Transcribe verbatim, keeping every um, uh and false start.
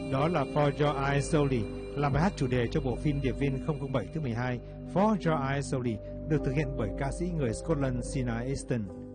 Đó là For Your Eyes Only, là bài hát chủ đề cho bộ phim Điệp viên không không bảy thứ mười hai For Your Eyes Only, được thực hiện bởi ca sĩ người Scotland Sina Easton.